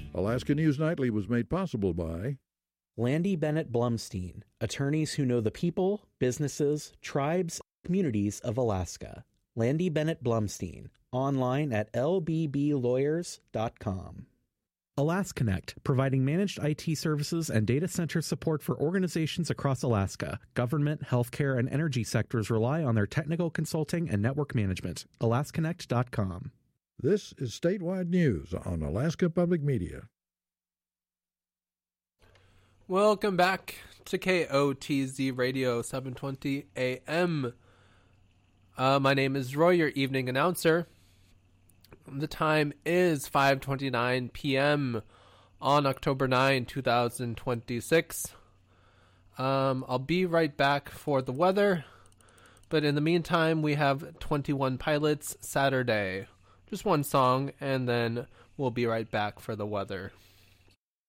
Alaska News Nightly was made possible by Landy Bennett Blumstein, attorneys who know the people, businesses, tribes, communities of Alaska. Landy Bennett Blumstein, online at lbblawyers.com. AlaskaConnect, providing managed IT services and data center support for organizations across Alaska. Government, healthcare, and energy sectors rely on their technical consulting and network management. AlaskaConnect.com. This is Statewide News on Alaska Public Media. Welcome back to KOTZ Radio 720 AM. My name is Roy, your evening announcer. The time is 5:29 p.m. on October 9, 2026. I'll be right back for the weather, but in the meantime, we have 21 Pilots Saturday. Just one song, and then we'll be right back for the weather.